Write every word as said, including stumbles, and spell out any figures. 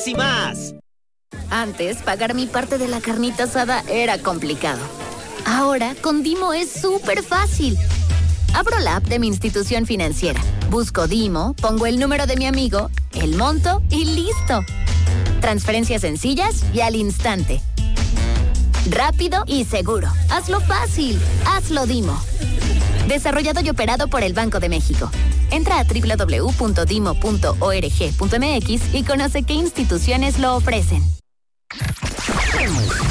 Más y más. Antes, pagar mi parte de la carnita asada era complicado. Ahora, con Dimo es súper fácil. Abro la app de mi institución financiera, busco Dimo, pongo el número de mi amigo, el monto y listo. Transferencias sencillas y al instante. Rápido y seguro. Hazlo fácil. Hazlo Dimo. Desarrollado y operado por el Banco de México. Entra a doble u doble u doble u punto dimo punto org punto m x y conoce qué instituciones lo ofrecen.